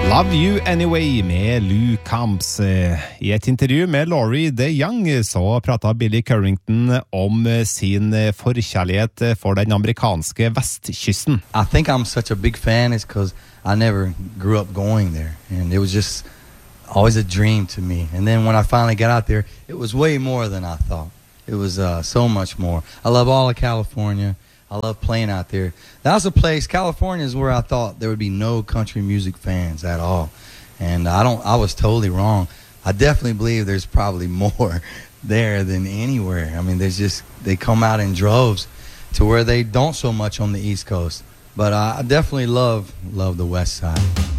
Love You Anyway med Lou Camps. I et intervju med Laurie DeYoung så pratet Billy Currington om sin forkjærlighet for den amerikanske vestkysten. I think I'm such a big fan is because I never grew up going there. And it was just always a dream to me. And then when I finally got out there, it was way more than I thought. It was so much more. I love all of California. I love playing out there. That was a place, California is where I thought there would be no country music fans at all. And I was totally wrong. I definitely believe there's probably more there than anywhere. I mean, they come out in droves to where they don't so much on the East Coast. But I definitely love the West Side.